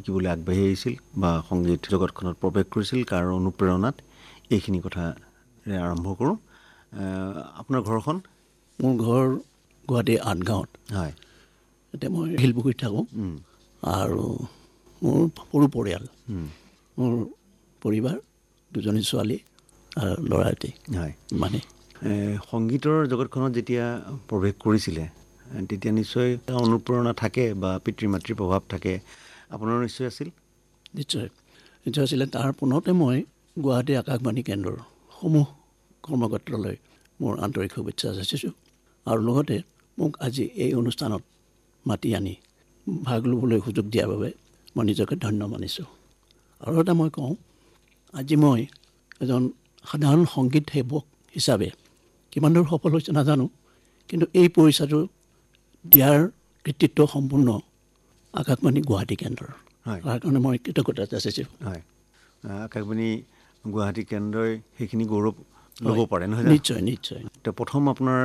শিকিবলৈ আগবাঢ়ি আহিছিল বা সংগীত জগতখনত প্ৰৱেশ কৰিছিল, কাৰ অনুপ্ৰেৰণাত, এইখিনি কথাৰে আৰম্ভ কৰোঁ। আপোনাৰ ঘৰখন? মোৰ ঘৰ গুৱাহাটী ৮ গাঁৱত। হয়। এতিয়া মই শিলপুখুৰীত থাকোঁ আৰু মোৰ সৰু পৰিয়াল। মোৰ পৰিবাৰ, 2জনী ছোৱালী আৰু ল'ৰা এটি। হয়। মানে সংগীতৰ জগতখনত যেতিয়া প্ৰৱেশ কৰিছিলে তেতিয়া নিশ্চয় অনুপ্ৰেৰণা থাকে বা পিতৃ মাতৃৰ প্ৰভাৱ থাকে, আপোনাৰো নিশ্চয় আছিল? নিশ্চয় আছিলে। তাৰ পুনতে মই গুৱাহাটী আকাশবাণী কেন্দ্ৰৰ সমূহ কৰ্মক্ষেত্ৰলৈ মোৰ আন্তৰিক শুভেচ্ছা যাচিছোঁ আৰু লগতে মোক আজি এই অনুষ্ঠানত মাতি আনি ভাগ ল'বলৈ সুযোগ দিয়াৰ বাবে মই নিজকে ধন্য মানিছোঁ। আৰু এটা মই কওঁ, আজি মই এজন সাধাৰণ সংগীত সেৱক হিচাপে কিমান দূৰ সফল হৈছে নাজানো, কিন্তু এই পৰিচয়টো দিয়াৰ কৃতিত্ব সম্পূৰ্ণ আকাশবাণী গুৱাহাটী কেন্দ্ৰৰ। তাৰ কাৰণে মই কৃতজ্ঞতা যাচিছোঁ। হয়, আকাশবাণী গুৱাহাটী কেন্দ্ৰই সেইখিনি গৌৰৱ ল'ব পাৰে, নহয়? নিশ্চয় নিশ্চয়। এতিয়া প্ৰথম আপোনাৰ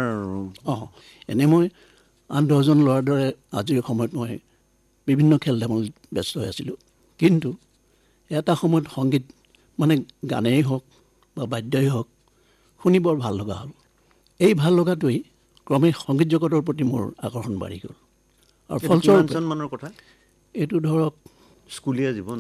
এনে মই 8-10জন ল'ৰাৰ দৰে আজিৰ সময়ত মই বিভিন্ন খেল ধেমালিত ব্যস্ত হৈ আছিলোঁ, কিন্তু এটা সময়ত সংগীত মানে গানেই হওক বা বাদ্যই হওক শুনি বৰ ভাল লগা হ'ল। এই ভাল লগাটোৱেই ক্ৰমে সংগীত জগতৰ প্ৰতি মোৰ আকৰ্ষণ বাঢ়ি গ'ল। আৰু ফলস্বৰূপে কথা এইটো ধৰক স্কুলীয়া জীৱন,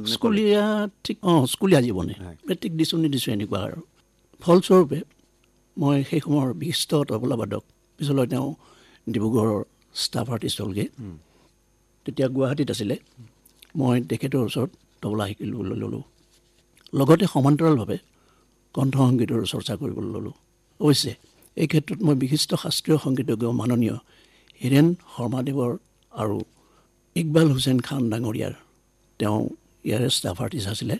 স্কুলীয়া জীৱনে মেট্ৰিক দিছোঁ নিদিছোঁ এনেকুৱা আৰু। ফলস্বৰূপে মই সেই সময়ৰ বিশিষ্ট তবলাবাদক, পিছলৈ তেওঁ ডিব্ৰুগড়ৰ ষ্টাফ আৰ্টিষ্ট হ'লগৈ, তেতিয়া গুৱাহাটীত আছিলে। মই তেখেতৰ ওচৰত তবলা শিকিবলৈ ল'লোঁ, লগতে সমান্তৰালভাৱে কণ্ঠ সংগীতৰ চৰ্চা কৰিবলৈ ল'লোঁ। অৱশ্যে এই ক্ষেত্ৰত মই বিশিষ্ট শাস্ত্ৰীয় সংগীতজ্ঞ মাননীয় হীৰেণ শৰ্মাদেৱৰ আৰু ইকবাল হুছেইন খান ডাঙৰীয়াৰ, তেওঁ ইয়াৰে ষ্টাফ আৰ্টিষ্ট আছিলে,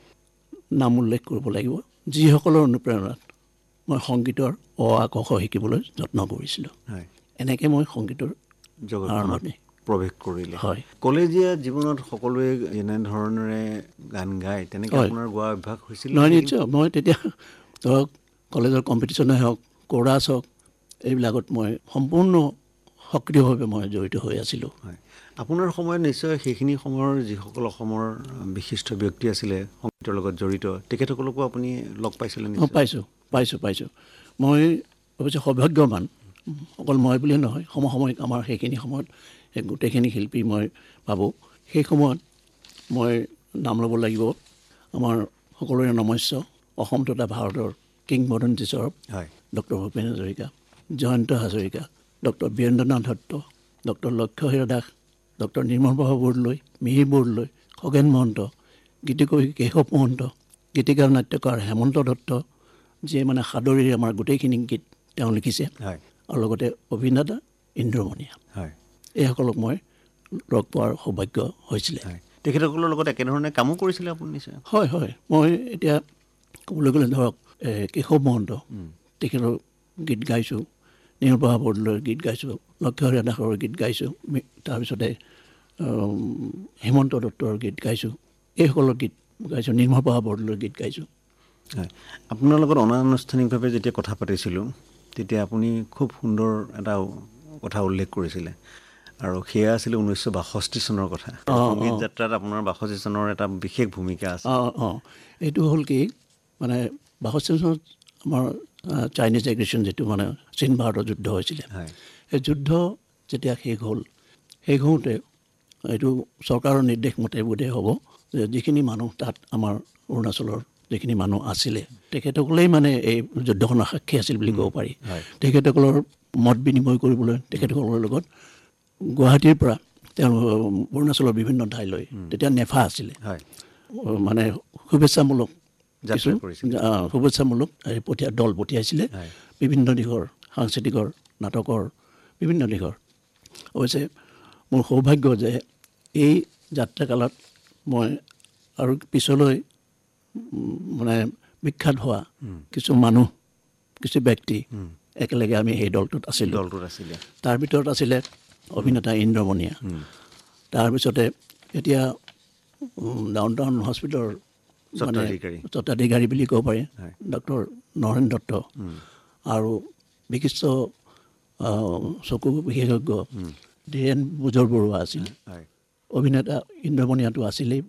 নাম উল্লেখ কৰিব লাগিব, যিসকলৰ অনুপ্ৰেৰণাত মই সংগীতৰ অ আ ক খ শিকিবলৈ যত্ন কৰিছিলোঁ। এনেকৈ মই সংগীতৰ জগতখনত প্ৰৱেশ কৰিলে। হয়। কলেজীয়া জীৱনত সকলোৱে এনেধৰণেৰে গান গায়, তেনেকৈ আপোনাৰ গোৱা অভ্যাস হৈছিল? নিশ্চয়। মই তেতিয়া ধৰক কলেজৰ কম্পিটিশ্যনে হওক, কোৰাছ হওক, এইবিলাকত মই সম্পূৰ্ণ সক্ৰিয়ভাৱে মই জড়িত হৈ আছিলোঁ। হয়। আপোনাৰ সময়ত নিশ্চয় সেইখিনি সময়ৰ যিসকল অসমৰ বিশিষ্ট ব্যক্তি আছিলে সংগীতৰ লগত জড়িত, তেখেতসকলকো আপুনি লগ পাইছিলে? পাইছোঁ। মই অৱশ্যে সৌভাগ্যৱান, অকল মই বুলিয়ে নহয়, সমসাময়িক আমাৰ সেইখিনি সময়ত গোটেইখিনি শিল্পী মই ভাবোঁ। সেই সময়ত মই নাম ল'ব লাগিব আমাৰ সকলোৰে নমস্য অসম তথা ভাৰতৰ কিংবদন্তি স্বৰূপ doctor Bhupen Hazarika, Jayanta Hazarika, doctor Birendranath Dutta, doctor Lakshyahira Das, doctor Nirmal Prabha Bordoloi, Mihir Bordoloi, Khagen Mahanta, গীতিকবি Keshab Mahanta, গীতিকাৰ নাট্যকাৰ হেমন্ত দত্ত, যিয়ে মানে সাদৰীৰে আমাৰ গোটেইখিনি গীত তেওঁ লিখিছে, আৰু লগতে অভিনেতা ইন্দ্ৰমণিয়া, এইসকলক মই লগ পোৱাৰ সৌভাগ্য হৈছিলে। তেখেতসকলৰ লগত একেধৰণে কামো কৰিছিলে আপুনি? নিশ্চয়। হয়। মই এতিয়া ক'বলৈ গ'লে ধৰক কেশৱ মহন্ত, তেখেতৰ গীত গাইছোঁ, নিৰ্মল প্ৰভা বৰদলৈৰ গীত গাইছোঁ, লক্ষ্যহীৰা দাসৰ গীত গাইছোঁ, তাৰপিছতে হেমন্ত দত্তৰ গীত গাইছোঁ, এইসকলৰ গীত গাইছোঁ, নিৰ্মল প্ৰভা বৰদলৈৰ গীত গাইছোঁ। আপোনাৰ লগত অনানুষ্ঠানিকভাৱে যেতিয়া কথা পাতিছিলোঁ তেতিয়া আপুনি খুব সুন্দৰ এটা কথা উল্লেখ কৰিছিলে, আৰু সেয়া আছিলে 1962 চনৰ কথা। সংগীত যাত্ৰাত আপোনাৰ 62 চনৰ এটা বিশেষ ভূমিকা আছে। এইটো হ'ল কি, মানে 62 চনত আমাৰ চাইনিজ এগ্ৰেশ্যন, যিটো মানে চীন ভাৰতৰ যুদ্ধ হৈছিলে, সেই যুদ্ধ যেতিয়া শেষ হ'ল, শেষ হওঁতে এইটো চৰকাৰৰ নিৰ্দেশ মতে বোধে হ'ব যে যিখিনি মানুহ তাত আমাৰ অৰুণাচলৰ যিখিনি মানুহ আছিলে, তেখেতসকলেই মানে এই যুদ্ধখনৰ সাক্ষী আছিল বুলি ক'ব পাৰি। তেখেতসকলৰ মত বিনিময় কৰিবলৈ তেখেতসকলৰ লগত গুৱাহাটীৰ পৰা তেওঁ অৰুণাচলৰ বিভিন্ন ঠাইলৈ, তেতিয়া নেফা আছিলে, মানে শুভেচ্ছামূলক দল পঠিয়াইছিলে, বিভিন্ন দিশৰ সাংস্কৃতিকৰ, নাটকৰ, বিভিন্ন দিশৰ। অৱশ্যে মোৰ সৌভাগ্য যে এই যাত্ৰাকালত মই আৰু পিছলৈ মানে বিখ্যাত হোৱা কিছু মানুহ, কিছু ব্যক্তি একেলগে আমি সেই দলটোত আছিলোঁ। তাৰ ভিতৰত আছিলে অভিনেতা ইন্দ্ৰমণিয়া, তাৰপিছতে এতিয়া ডাউন টাউন হস্পিটেলৰ মানে স্বত্বাধিকাৰী বুলি ক'ব পাৰি ডক্টৰ নৰেন দত্ত, আৰু বিশিষ্ট চকু বিশেষজ্ঞ ধীৰেন বুজৰ বৰুৱা আছিল। অভিনেতা ইন্দ্ৰমণিয়াটো আছিলেই,